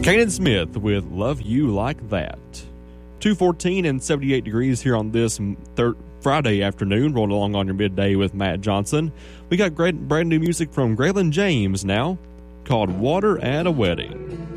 Kanan Smith with Love You Like That. 214 and 78 degrees here on this Friday afternoon. Rolling along on your midday with Matt Johnson. We got brand new music from Graylin James now, called Water at a Wedding.